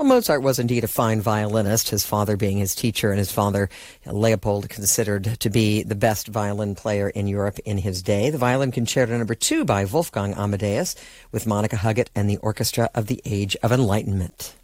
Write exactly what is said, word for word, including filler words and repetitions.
Well, Mozart was indeed a fine violinist, his father being his teacher, and his father, Leopold, considered to be the best violin player in Europe in his day. The Violin Concerto Number Two by Wolfgang Amadeus with Monica Huggett and the Orchestra of the Age of Enlightenment.